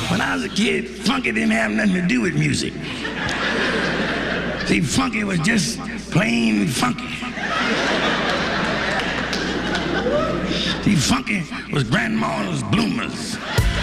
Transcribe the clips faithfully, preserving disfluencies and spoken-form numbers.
When I was a kid, funky didn't have nothing to do with music. See, funky was just plain funky. See, funky was grandma's bloomers.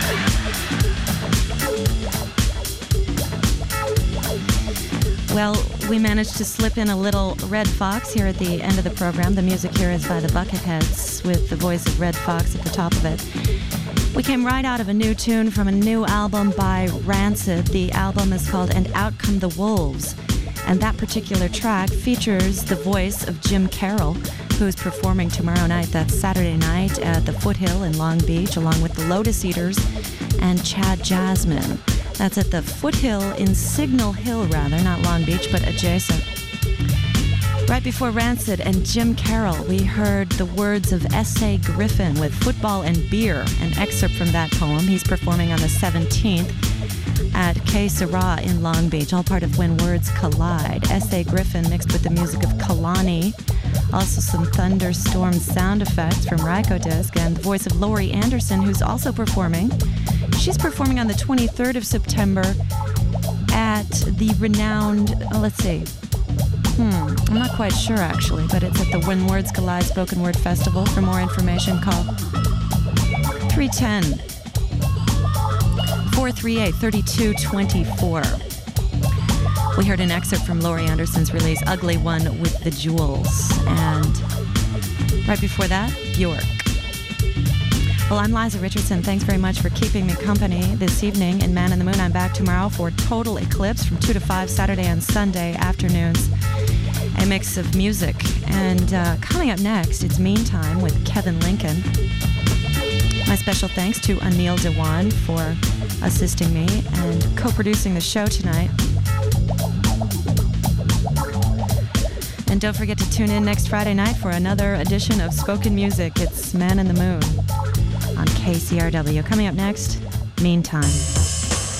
Well, we managed to slip in a little Red Fox here at the end of the program. The music here is by the Bucketheads with the voice of Red Fox at the top of it. We came right out of a new tune from a new album by Rancid. The album is called And Out Come the Wolves. And that particular track features the voice of Jim Carroll, who's performing tomorrow night. That's Saturday night at the Foothill in Long Beach, along with the Lotus Eaters and Chad Jasmine. That's at the Foothill in Signal Hill, rather, not Long Beach, but adjacent. Right before Rancid and Jim Carroll, we heard the words of S A Griffin with Football and Beer, an excerpt from that poem. He's performing on the seventeenth at K Sarah in Long Beach, all part of When Words Collide. S A Griffin mixed with the music of Kalani, also some thunderstorm sound effects from Rykodisc, and the voice of Laurie Anderson, who's also performing. She's performing on the twenty-third of September at the renowned, oh, let's see, Hmm, I'm not quite sure actually, but it's at the When Words Collide Spoken Word Festival. For more information, call three one zero, four three eight, three two two four. We heard an excerpt from Laurie Anderson's release, Ugly One with the Jewels. And right before that, Bjork. Well, I'm Liza Richardson. Thanks very much for keeping me company this evening in Man in the Moon. I'm back tomorrow for Total Eclipse from two to five Saturday and Sunday afternoons. A mix of music. And uh, coming up next, it's Meantime with Kevin Lincoln. My special thanks to Anil Dewan for assisting me and co-producing the show tonight. And don't forget to tune in next Friday night for another edition of Spoken Music. It's Man in the Moon on K C R W. Coming up next, Meantime.